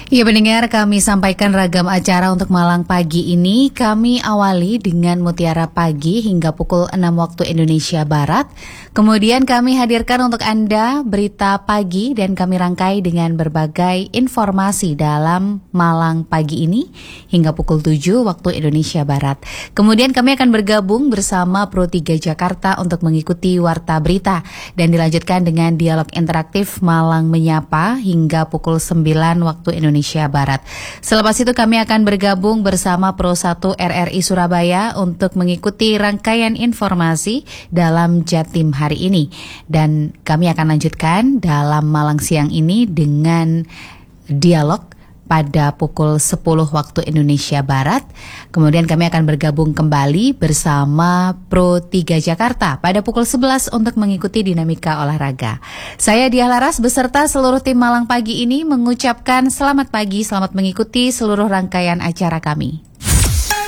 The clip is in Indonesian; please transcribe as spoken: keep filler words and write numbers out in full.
Ya pendengar, kami sampaikan ragam acara untuk Malang pagi ini. Kami awali dengan Mutiara Pagi hingga pukul enam waktu Indonesia Barat. Kemudian kami hadirkan untuk Anda berita pagi dan kami rangkai dengan berbagai informasi dalam Malang pagi ini hingga pukul tujuh waktu Indonesia Barat. Kemudian kami akan bergabung bersama Pro tiga Jakarta untuk mengikuti Warta Berita dan dilanjutkan dengan dialog interaktif Malang Menyapa hingga pukul sembilan waktu Indonesia Indonesia Barat. Selepas itu kami akan bergabung bersama Pro satu R R I Surabaya untuk mengikuti rangkaian informasi dalam Jatim hari ini. Dan kami akan lanjutkan dalam Malang siang ini dengan dialog pada pukul sepuluh waktu Indonesia Barat. Kemudian kami akan bergabung kembali bersama Pro tiga Jakarta pada pukul sebelas untuk mengikuti dinamika olahraga. Saya Diah Laras beserta seluruh tim Malang pagi ini mengucapkan selamat pagi, selamat mengikuti seluruh rangkaian acara kami.